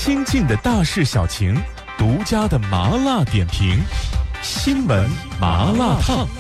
亲近的大事小情，独家的麻辣点评，新闻麻辣烫。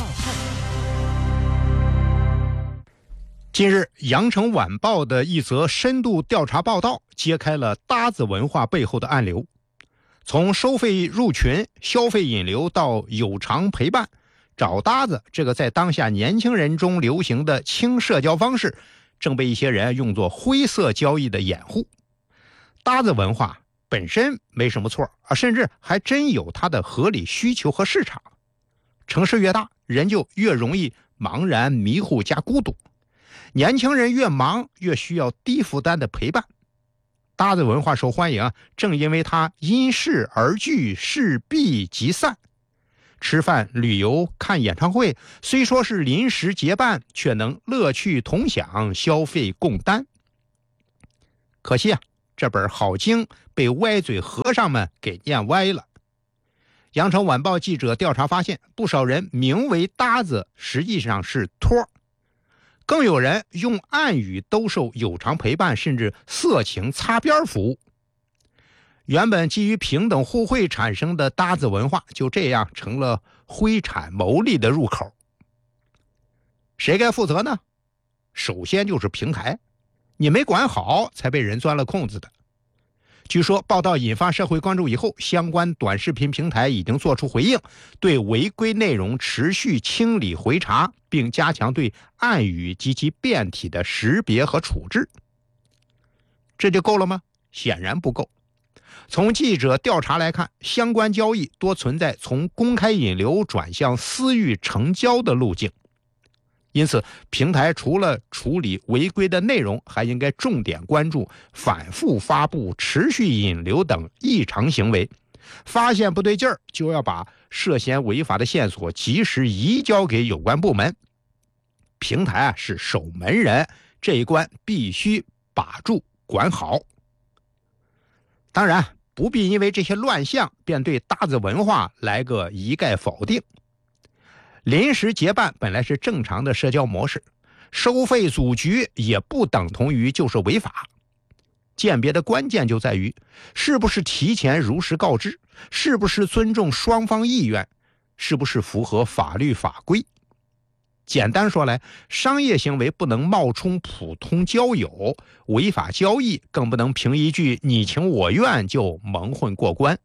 近日，羊城晚报的一则深度调查报道揭开了搭子文化背后的暗流。从收费入群、消费引流到有偿陪伴，找搭子这个在当下年轻人中流行的轻社交方式，正被一些人用作灰色交易的掩护。搭子文化本身没什么错，甚至还真有它的合理需求和市场。城市越大，人就越容易茫然、迷糊加孤独。年轻人越忙，越需要低负担的陪伴。搭子文化受欢迎，正因为它因势而聚，势必即散。吃饭、旅游、看演唱会，虽说是临时结伴，却能乐趣同享，消费共担。可惜这本好经被歪嘴和尚们给念歪了。羊城晚报记者调查发现，不少人名为搭子，实际上是托。更有人用暗语兜售有偿陪伴，甚至色情擦边服务。原本基于平等互惠产生的搭子文化，就这样成了灰产牟利的入口。谁该负责呢？首先就是平台，你没管好，才被人钻了空子的。据说报道引发社会关注以后，相关短视频平台已经做出回应，对违规内容持续清理回查，并加强对暗语及其变体的识别和处置。这就够了吗？显然不够。从记者调查来看，相关交易多存在从公开引流转向私域成交的路径。因此，平台除了处理违规的内容，还应该重点关注反复发布、持续引流等异常行为。发现不对劲儿，就要把涉嫌违法的线索及时移交给有关部门。平台是守门人，这一关必须把住管好。当然，不必因为这些乱象便对搭子文化来个一概否定。临时结伴本来是正常的社交模式，收费组局也不等同于就是违法。鉴别的关键就在于是不是提前如实告知，是不是尊重双方意愿，是不是符合法律法规。简单说来，商业行为不能冒充普通交友，违法交易更不能凭一句你情我愿就蒙混过关。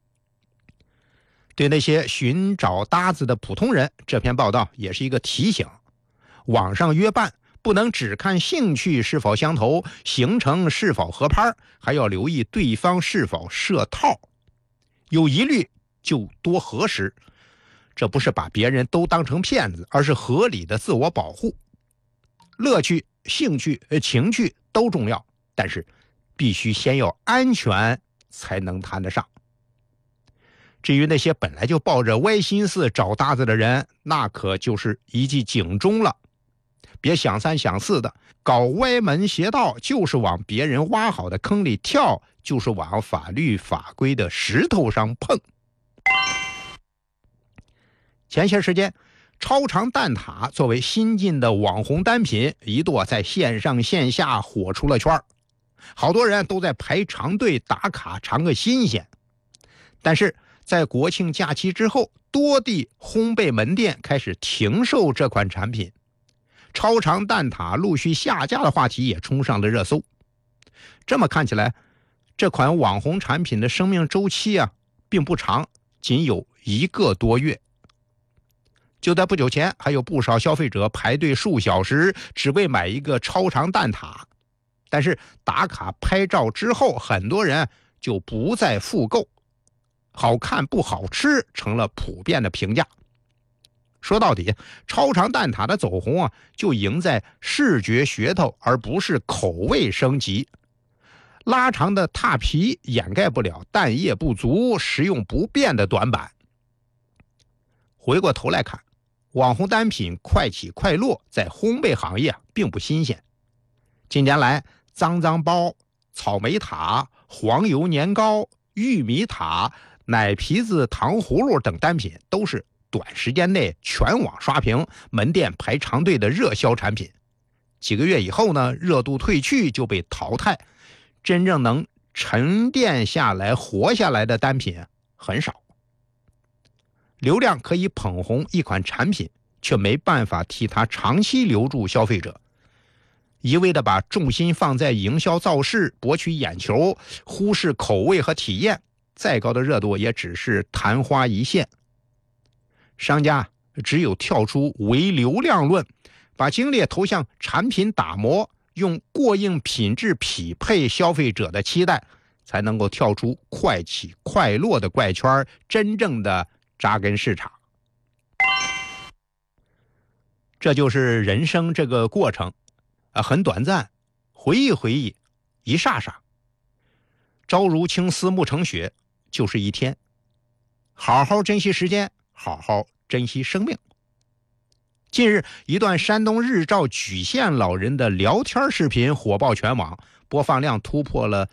对那些寻找搭子的普通人，这篇报道也是一个提醒。网上约伴不能只看兴趣是否相投，行程是否合拍，还要留意对方是否设套。有疑虑就多核实，这不是把别人都当成骗子，而是合理的自我保护。乐趣、兴趣、情趣都重要，但是必须先要安全才能谈得上。至于那些本来就抱着歪心思找搭子的人，那可就是一记警钟了。别想三想四的，搞歪门邪道，就是往别人挖好的坑里跳，就是往法律法规的石头上碰。前些时间，超长蛋挞作为新进的网红单品，一度在线上线下火出了圈，好多人都在排长队打卡尝个新鲜。但是在国庆假期之后，多地烘焙门店开始停售这款产品，超长蛋挞陆续下架的话题也冲上了热搜。这么看起来，这款网红产品的生命周期并不长，仅有1个多月。就在不久前，还有不少消费者排队数小时，只为买一个超长蛋挞。但是打卡拍照之后，很多人就不再复购。好看不好吃成了普遍的评价。说到底，超长蛋挞的走红就赢在视觉噱头，而不是口味升级。拉长的踏皮掩盖不了蛋液不足、食用不便的短板。回过头来看，网红单品快起快落在烘焙行业并不新鲜。近年来，脏脏包、草莓塔、黄油年糕、玉米塔、奶皮子糖葫芦等单品都是短时间内全网刷屏、门店排长队的热销产品。几个月以后呢，热度退去就被淘汰，真正能沉淀下来活下来的单品很少。流量可以捧红一款产品，却没办法替它长期留住消费者。一味的把重心放在营销造势，博取眼球，忽视口味和体验，再高的热度也只是昙花一现。商家只有跳出唯流量论，把精力投向产品打磨，用过硬品质匹配消费者的期待，才能够跳出快起快落的怪圈，真正的扎根市场。这就是人生这个过程很短暂，回忆回忆，一霎霎。朝如青丝暮成雪，就是一天。好好珍惜时间，好好珍惜生命。近日，一段山东日照莒县老人的聊天视频火爆全网，播放量突破了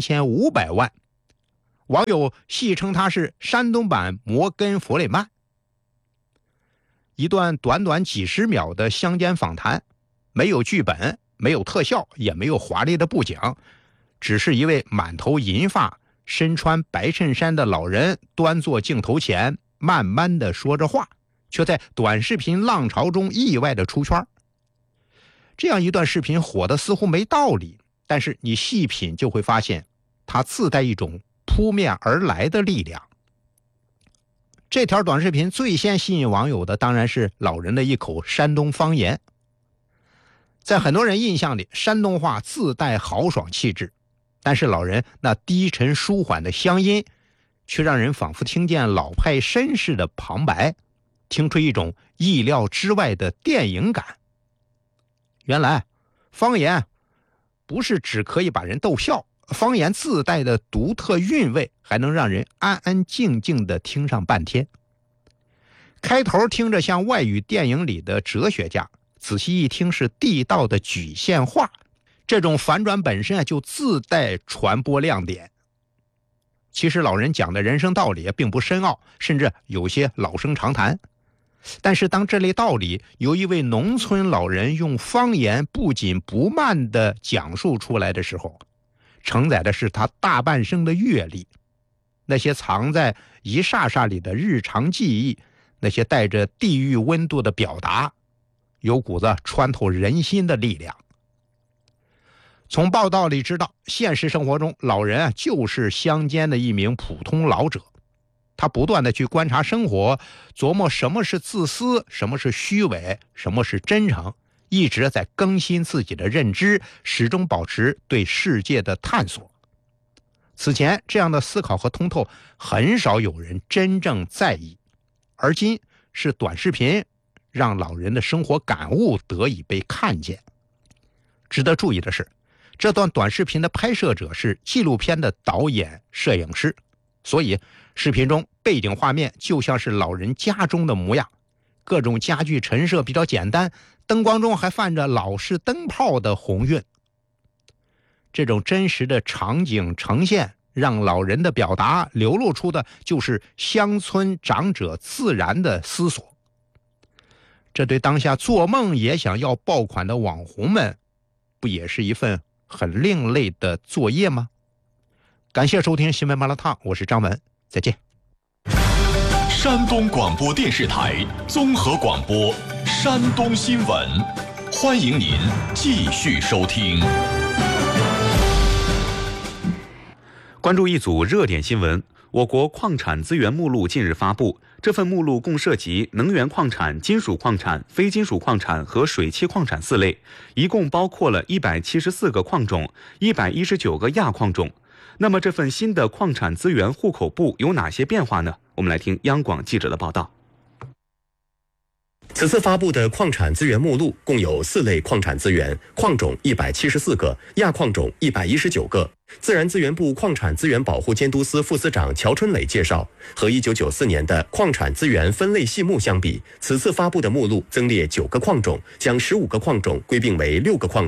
3500万。网友戏称它是山东版摩根·弗里曼。一段短短几十秒的乡间访谈，没有剧本，没有特效，也没有华丽的布景，只是一位满头银发、身穿白衬衫的老人端坐镜头前，慢慢地说着话，却在短视频浪潮中意外地出圈。这样一段视频火得似乎没道理，但是你细品就会发现，它自带一种扑面而来的力量。这条短视频最先吸引网友的当然是老人的一口山东方言。在很多人印象里，山东话自带豪爽气质，但是老人那低沉舒缓的乡音，却让人仿佛听见老派绅士的旁白，听出一种意料之外的电影感。原来方言不是只可以把人逗笑，方言自带的独特韵味还能让人安安静静地听上半天。开头听着像外语电影里的哲学家，仔细一听是地道的莒县话，这种反转本身就自带传播亮点。其实老人讲的人生道理并不深奥，甚至有些老生常谈，但是当这类道理由一位农村老人用方言不紧不慢地讲述出来的时候，承载的是他大半生的阅历，那些藏在一霎霎里的日常记忆，那些带着地域温度的表达，有股子穿透人心的力量。从报道里知道，现实生活中老人就是乡间的一名普通老者，他不断地去观察生活，琢磨什么是自私，什么是虚伪，什么是真诚，一直在更新自己的认知，始终保持对世界的探索。此前这样的思考和通透很少有人真正在意，而今是短视频让老人的生活感悟得以被看见。值得注意的是，这段短视频的拍摄者是纪录片的导演、摄影师，所以视频中背景画面就像是老人家中的模样，各种家具陈设比较简单，灯光中还泛着老式灯泡的红晕。这种真实的场景呈现，让老人的表达流露出的就是乡村长者自然的思索。这对当下做梦也想要爆款的网红们，不也是一份很另类的作业吗？感谢收听新闻麻辣烫，我是张文，再见。 山东广播电视台综合广播山东新闻，欢迎您继续收听。 关注一组热点新闻。我国矿产资源目录近日发布，这份目录共涉及能源矿产、金属矿产、非金属矿产和水汽矿产4类，一共包括了174个矿种、119个亚矿种。那么这份新的矿产资源户口簿有哪些变化呢？我们来听央广记者的报道。 此次发布的矿产资源目录共有4类矿产资源，矿种174个，亚矿种119个。自然资源部矿产资源保护监督司副司长乔春磊介绍，和1994年的矿产资源分类细目相比，此次发布的目录增列9个矿种，将15个矿种归并为6个矿种。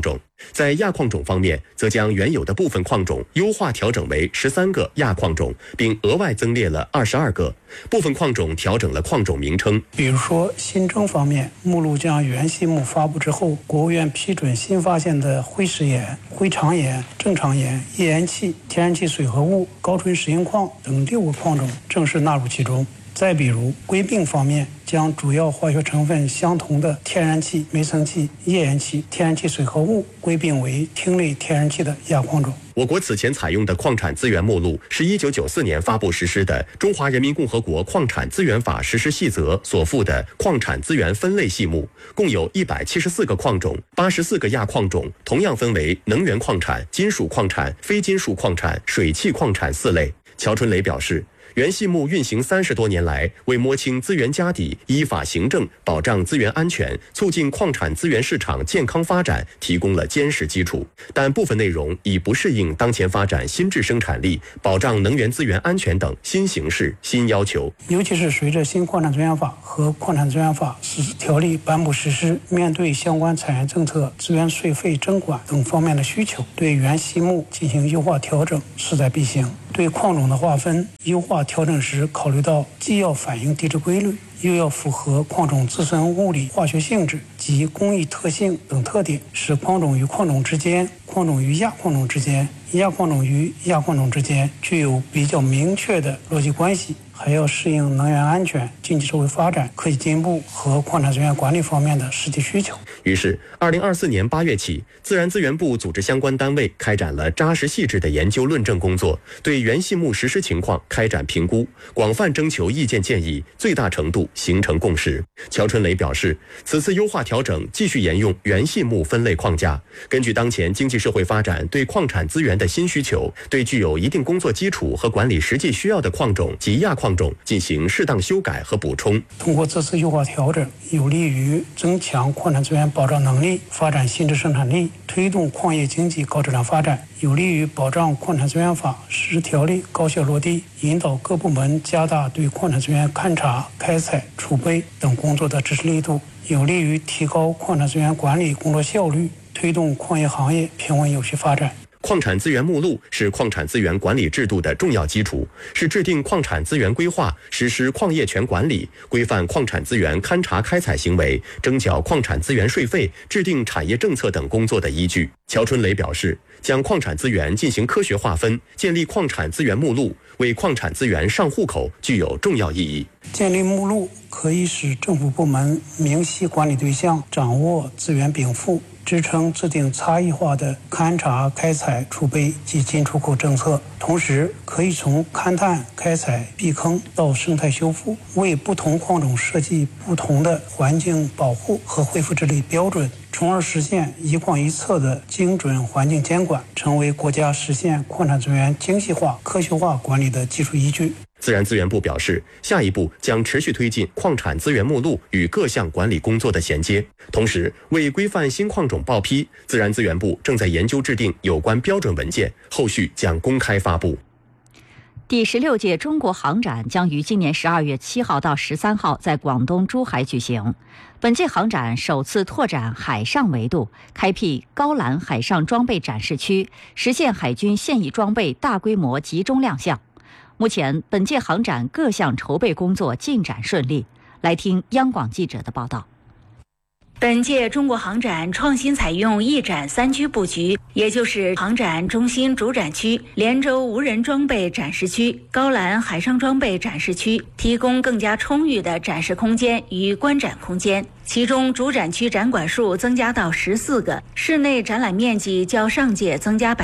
在亚矿种方面，则将原有的部分矿种优化调整为13个亚矿种，并额外增列了22个。部分矿种调整了矿种名称， 比如说新增方面，目录将原细目发布之后，国务院批准新发现的灰石岩、灰长岩、正常岩、页岩气、天然气水合物、高纯石英矿等6个矿种正式纳入其中。再比如归并方面，将主要化学成分相同的天然气、煤层气、页岩气、天然气水合物归并为烃类天然气的亚矿种。 我国此前采用的矿产资源目录是1994年发布实施的《中华人民共和国矿产资源法实施细则》所附的矿产资源分类细目，共有174个矿种，84个亚矿种，同样分为能源矿产、金属矿产、非金属矿产、水汽矿产4类。乔春雷表示，原细目运行30多年来，为摸清资源家底、依法行政、保障资源安全、促进矿产资源市场健康发展提供了坚实基础。但部分内容已不适应当前发展新质生产力、保障能源资源安全等新形势、新要求。 尤其是随着新矿产资源法和矿产资源法实施条例颁布实施，面对相关产业政策、资源税费征管等方面的需求，对原细目进行优化调整势在必行。对矿种的划分优化调整时，考虑到既要反映地质规律，又要符合矿种自身物理化学性质及工艺特性等特点，使矿种与矿种之间、矿种与亚矿种之间、亚矿种与亚矿种之间具有比较明确的逻辑关系，还要适应能源安全、经济社会发展、科技进步和矿产资源管理方面的实际需求。 于是2024年8月起，自然资源部组织相关单位开展了扎实细致的研究论证工作，对原细目实施情况开展评估，广泛征求意见建议，最大程度形成共识。乔春雷表示，此次优化调整继续沿用原细目分类框架，根据当前经济社会发展对矿产资源的新需求，对具有一定工作基础和管理实际需要的矿种及亚矿种进行适当修改和补充。 通过这次优化调整，有利于增强矿产资源保障能力，发展新质生产力，推动矿业经济高质量发展，有利于保障矿产资源法实施条例高效落地，引导各部门加大对矿产资源勘查、开采、储备等工作的支持力度，有利于提高矿产资源管理工作效率，推动矿业行业平稳有序发展。 矿产资源目录是矿产资源管理制度的重要基础，是制定矿产资源规划、实施矿业权管理、规范矿产资源勘查开采行为、征缴矿产资源税费、制定产业政策等工作的依据。乔春雷表示，将矿产资源进行科学划分，建立矿产资源目录，为矿产资源上户口具有重要意义。 建立目录可以使政府部门明晰管理对象，掌握资源禀赋，支撑制定差异化的勘查、开采、储备及进出口政策，同时可以从勘探、开采、避坑到生态修复，为不同矿种设计不同的环境保护和恢复治理标准，从而实现一矿一策的精准环境监管，成为国家实现矿产资源精细化、科学化管理的基础依据。 自然资源部表示，下一步将持续推进矿产资源目录与各项管理工作的衔接，同时为规范新矿种报批，自然资源部正在研究制定有关标准文件，后续将公开发布。 第16届中国航展将于今年12月7号到13号在广东珠海举行。本届航展首次拓展海上维度，开辟高栏海上装备展示区，实现海军现役装备大规模集中亮相。目前，本届航展各项筹备工作进展顺利。来听央广记者的报道。 本届中国航展创新采用一展三区布局，也就是航展中心主展区、连州无人装备展示区、高栏海上装备展示区，提供更加充裕的展示空间与观展空间。其中主展区展馆数增加到14个，室内展览面积较上届增加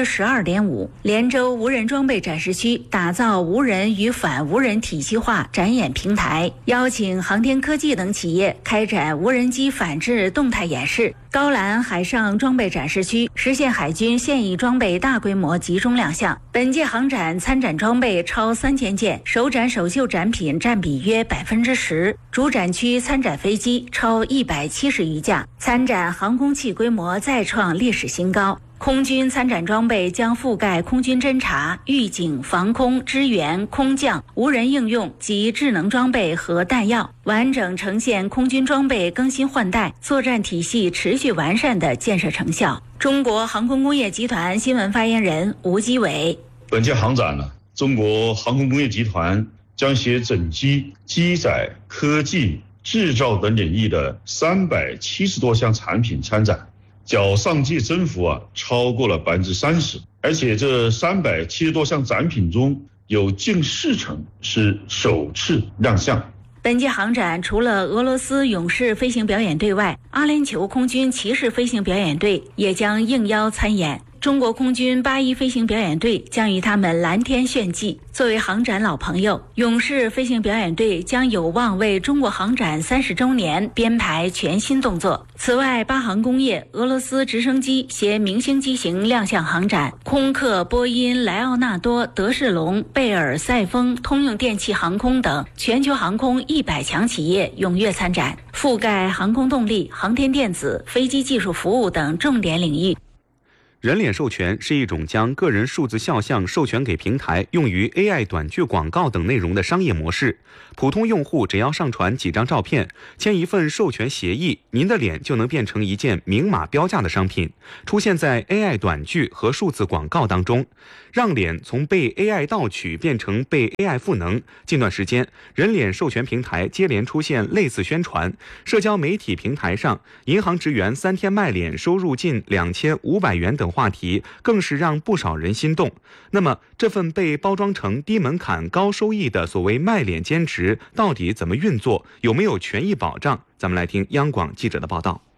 12.5%。连州无人装备展示区打造无人与反无人体系化展演平台，邀请航天科技等企业开展无人机反制动态演示。高栏海上装备展示区实现海军现役装备大规模集中亮相。本届航展参展装备超3000件，首展首秀展品占比约10%。主展区参展飞机超170余架，参展航空器规模再创历史新高。空军参展装备将覆盖空军侦察、预警、防空、支援、空降、无人应用及智能装备和弹药，完整呈现空军装备更新换代、作战体系持续完善的建设成效。 中国航空工业集团新闻发言人吴基伟： 本届航展呢，中国航空工业集团将携整机、机载、科技、制造等领域的370多项产品参展，较上届增幅超过了30%，而且这370多项展品中有近40%是首次亮相。 本届航展除了俄罗斯勇士飞行表演队外，阿联酋空军骑士飞行表演队也将应邀参演。中国空军81飞行表演队将与他们蓝天炫技。作为航展老朋友，勇士飞行表演队将有望为中国航展30周年编排全新动作。此外，巴航工业、俄罗斯直升机携明星机型亮相航展，空客、波音、莱奥纳多、德士隆、贝尔、赛丰、通用电气航空等全球航空100强企业踊跃参展，覆盖航空动力、航天电子、飞机技术服务等重点领域。 人脸授权是一种将个人数字肖像授权给平台用于 AI 短剧广告等内容的商业模式。普通用户只要上传几张照片，签一份授权协议，您的脸就能变成一件明码标价的商品，出现在 AI 短剧和数字广告当中，让脸从被 AI 盗取变成被 AI 赋能。近段时间，人脸授权平台接连出现类似宣传，社交媒体平台上银行职员3天卖脸收入近2500元等话题更是让不少人心动。那么这份被包装成低门槛高收益的所谓卖脸兼职到底怎么运作，有没有权益保障？咱们来听央广记者的报道。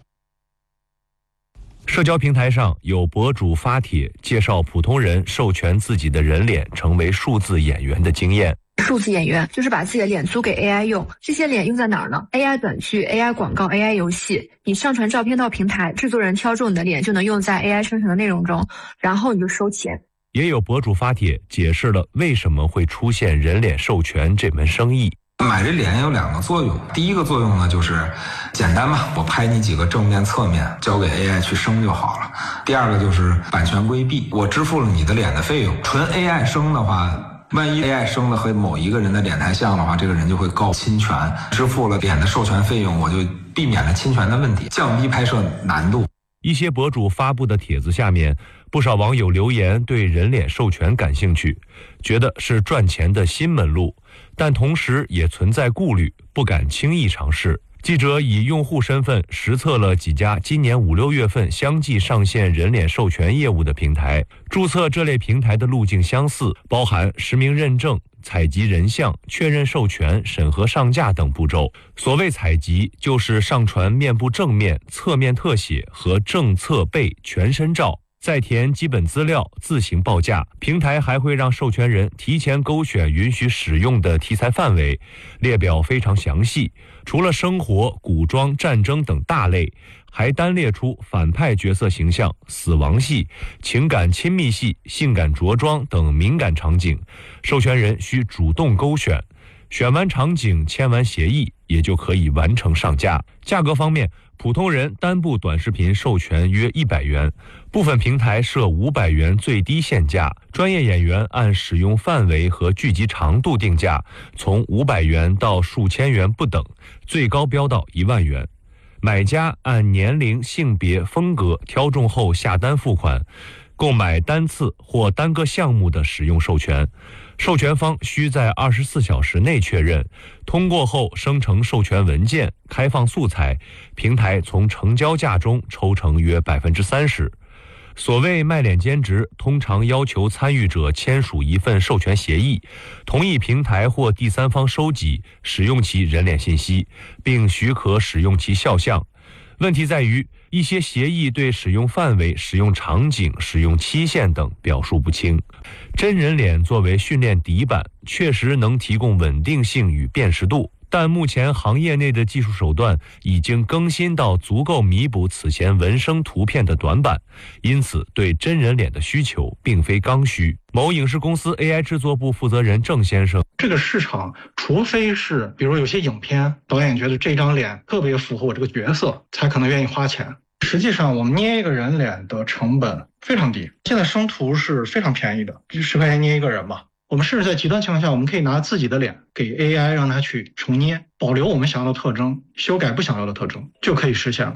社交平台上有博主发帖介绍普通人授权自己的人脸成为数字演员的经验。 数字演员就是把自己的脸租给 AI 用，这些脸用在哪儿呢？ AI 短剧、AI 广告、AI 游戏，你上传照片到平台，制作人挑中你的脸就能用在 AI 生成的内容中，然后你就收钱。 也有博主发帖解释了为什么会出现人脸授权这门生意。 买这脸有2个作用，第一个作用呢就是简单嘛，我拍你几个正面侧面交给 AI 去生就好了。第二个就是版权规避，我支付了你的脸的费用，纯 AI 生的话，万一 AI 生的和某一个人的脸太像的话，这个人就会告侵权，支付了脸的授权费用，我就避免了侵权的问题，降低拍摄难度。 一些博主发布的帖子下面，不少网友留言对人脸授权感兴趣，觉得是赚钱的新门路，但同时也存在顾虑，不敢轻易尝试。记者以用户身份实测了几家今年5、6月份相继上线人脸授权业务的平台，注册这类平台的路径相似，包含实名认证、采集人像、确认授权、审核上架等步骤。所谓采集，就是上传面部正面、侧面特写和正侧背全身照，再填基本资料，自行报价。平台还会让授权人提前勾选允许使用的题材范围，列表非常详细，除了生活、古装、战争等大类，还单列出反派角色形象、死亡戏、情感亲密戏、性感着装等敏感场景，授权人需主动勾选，选完场景签完协议，也就可以完成上架。价格方面，普通人单部短视频授权约100元，部分平台设500元最低限价，专业演员按使用范围和剧集长度定价，从500元到数千元不等，最高标到1万元。买家按年龄、性别、风格挑中后下单付款，购买单次或单个项目的使用授权。授权方需在24小时内确认，通过后生成授权文件，开放素材，平台从成交价中抽成约30%。所谓卖脸兼职，通常要求参与者签署一份授权协议，同意平台或第三方收集、使用其人脸信息，并许可使用其肖像。问题在于，一些协议对使用范围、使用场景、使用期限等表述不清。真人脸作为训练底板，确实能提供稳定性与辨识度，但目前行业内的技术手段已经更新到足够弥补此前纹身图片的短板，因此对真人脸的需求并非刚需。某影视公司 AI 制作部负责人郑先生， 这个市场除非是比如有些影片导演觉得这张脸特别符合我这个角色，才可能愿意花钱。实际上我们捏一个人脸的成本非常低，现在生图是非常便宜的，10块钱捏一个人吧。我们甚至在极端情况下，我们可以拿自己的脸给 AI 让它去重捏，保留我们想要的特征，修改不想要的特征，就可以实现了。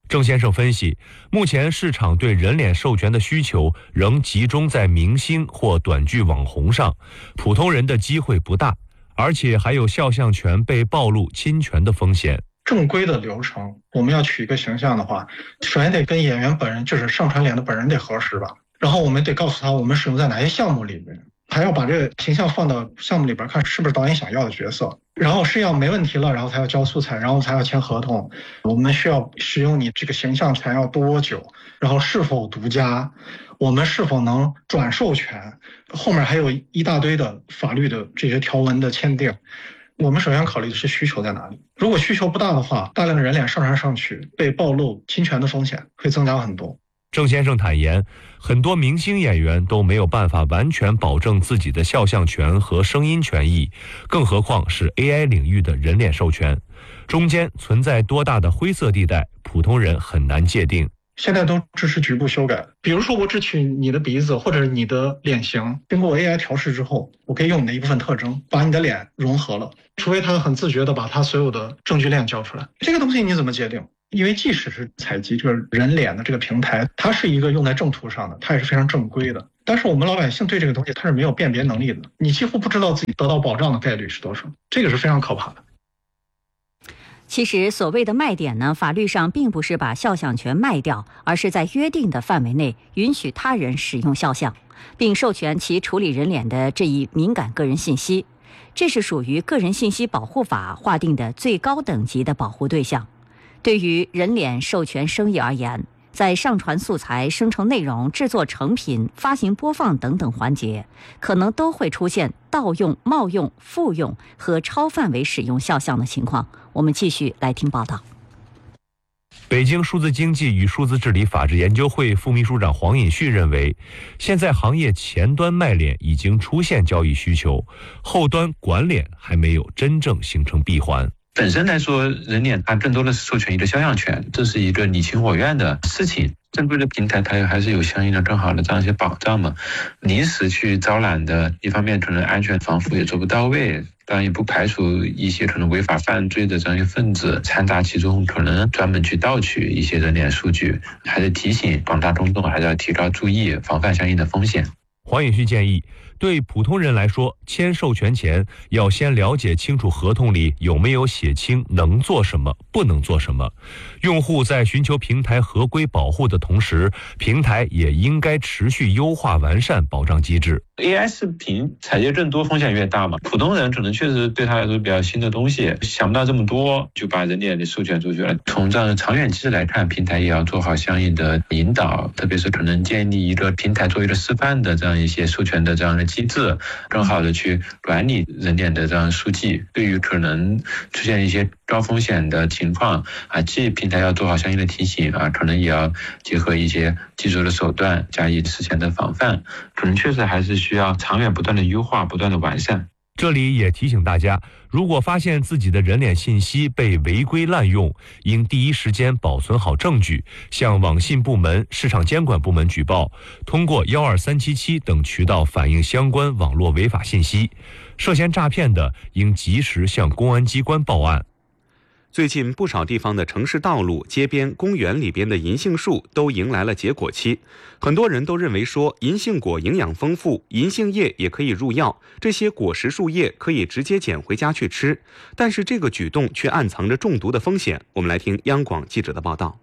郑先生分析，目前市场对人脸授权的需求仍集中在明星或短剧网红上，普通人的机会不大，而且还有肖像权被暴露侵权的风险。 正规的流程，我们要取一个形象的话，首先得跟演员本人，就是上传脸的本人得核实吧，然后我们得告诉他我们使用在哪些项目里面，还要把这个形象放到项目里边看是不是导演想要的角色，然后是要没问题了，然后才要交素材，然后才要签合同。我们需要使用你这个形象权要多久，然后是否独家，我们是否能转授权，后面还有一大堆的法律的这些条文的签订。我们首先考虑的是需求在哪里，如果需求不大的话，大量的人脸上传上去被暴露侵权的风险会增加很多。 郑先生坦言，很多明星演员都没有办法完全保证自己的肖像权和声音权益，更何况是 AI 领域的人脸授权，中间存在多大的灰色地带，普通人很难界定。 现在都支持局部修改，比如说我只取你的鼻子或者你的脸型，经过 AI 调试之后，我可以用你的一部分特征把你的脸融合了，除非他很自觉的把他所有的证据链交出来。这个东西你怎么界定？因为即使是采集这个人脸的这个平台，它是一个用在正途上的，它也是非常正规的，但是我们老百姓对这个东西它是没有辨别能力的，你几乎不知道自己得到保障的概率是多少，这个是非常可怕的。 其实所谓的卖点呢，法律上并不是把肖像权卖掉，而是在约定的范围内允许他人使用肖像，并授权其处理人脸的这一敏感个人信息，这是属于个人信息保护法划定的最高等级的保护对象。对于人脸授权生意而言，在上传素材、生成内容、制作成品、发行播放等等环节，可能都会出现盗用、冒用、复用和超范围使用肖像的情况。我们继续来听报道。 北京数字经济与数字治理法治研究会副秘书长黄尹旭认为，现在行业前端卖脸已经出现交易需求，后端管脸还没有真正形成闭环。 本身来说，人脸它更多的是授权一个肖像权，这是一个你情我愿的事情。正规的平台它还是有相应的更好的这样一些保障嘛。临时去招揽的，一方面可能安全防护也做不到位，当然也不排除一些可能违法犯罪的这样一些分子掺杂其中，可能专门去盗取一些人脸数据。还是提醒广大公众还是要提高注意，防范相应的风险。 黄尹旭建议，对普通人来说，签授权前要先了解清楚合同里有没有写清能做什么、不能做什么。用户在寻求平台合规保护的同时，平台也应该持续优化完善保障机制。 AI 视频采集更多，风险越大嘛。普通人可能确实对他来说比较新的东西，想不到这么多，就把人脸的授权出去了。从这样的长远机制来看，平台也要做好相应的引导，特别是可能建立一个平台作为一个示范的这样一些授权的这样的机制，更好的去管理人脸的这样数据。对于可能出现一些高风险的情况啊，既平台要做好相应的提醒啊，可能也要结合一些技术的手段加以事前的防范，可能确实还是需要长远不断的优化、不断的完善。 这里也提醒大家，如果发现自己的人脸信息被违规滥用，应第一时间保存好证据，向网信部门、市场监管部门举报，通过12377等渠道反映相关网络违法信息。涉嫌诈骗的，应及时向公安机关报案。 最近不少地方的城市道路、街边、公园里边的银杏树都迎来了结果期，很多人都认为说银杏果营养丰富，银杏叶也可以入药，这些果实树叶可以直接捡回家去吃，但是这个举动却暗藏着中毒的风险。我们来听央广记者的报道。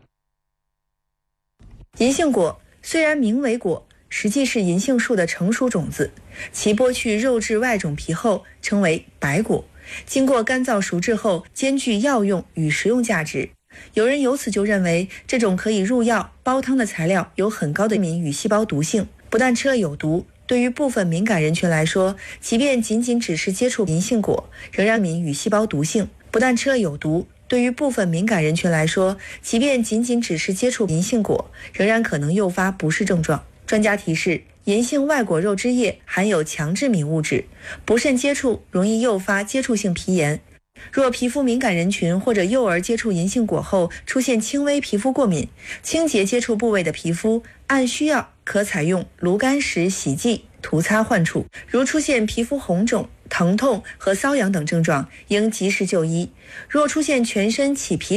银杏果虽然名为果，实际是银杏树的成熟种子，其剥去肉质外种皮后称为白果，经过干燥熟制后，兼具药用与食用价值。有人由此就认为，这种可以入药、煲汤的材料有很高的敏与细胞毒性，不但吃了有毒，对于部分敏感人群来说，即便仅只是接触银杏果，仍然敏与细胞毒性。不但吃了有毒，对于部分敏感人群来说，即便仅只是接触银杏果，仍然可能诱发不适症状。专家提示，银杏外果肉汁液含有强致敏物质，不慎接触容易诱发接触性皮炎。若皮肤敏感人群或者幼儿接触银杏果后出现轻微皮肤过敏，清洁接触部位的皮肤，按需要可采用炉甘石洗剂涂擦患处。如出现皮肤红肿、疼痛和瘙痒等症状，应及时就医。若出现全身起皮疹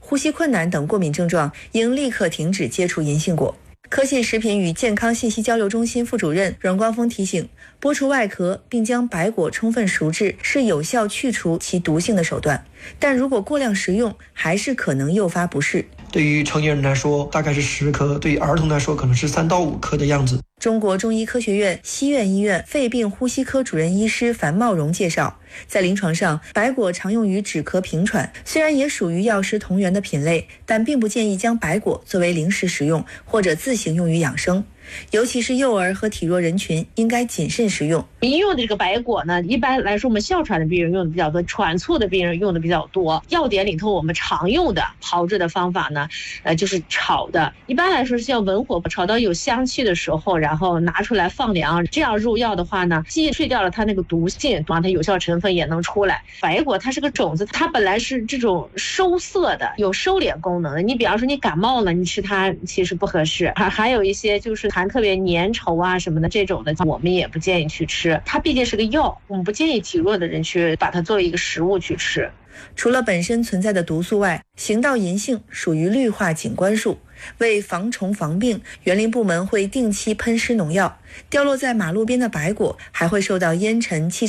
呼吸困难等过敏症状，应立刻停止接触银杏果。科信食品与健康信息交流中心副主任阮光峰提醒，剥除外壳并将白果充分熟制是有效去除其毒性的手段，但如果过量食用，还是可能诱发不适。 对于成年人来说大概是10颗，对于儿童来说可能是3到5颗的样子。 中国中医科学院西苑医院肺病呼吸科主任医师樊茂荣介绍，在临床上，白果常用于止咳平喘，虽然也属于药食同源的品类，但并不建议将白果作为零食食用或者自行用于养生。尤其是幼儿和体弱人群应该谨慎食用。 医用的这个白果呢，一般来说我们哮喘的病人用的比较多，喘促的病人用的比较多。药典里头我们常用的炮制的方法呢，就是炒的。一般来说是要文火炒到有香气的时候，然后拿出来放凉，这样入药的话呢，既去掉了它那个毒性，让它有效成分也能出来。白果它是个种子，它本来是这种收涩的，有收敛功能的。你比方说你感冒了，你吃它其实不合适。还有一些就是含特别粘稠啊什么的这种的，我们也不建议去吃。它毕竟是个药，我们不建议体弱的人去把它作为一个食物去吃。 除了本身存在的毒素外，行道银杏属于绿化景观树，为防虫防病，园林部门会定期喷施农药。掉落在马路边的白果还会受到烟尘、汽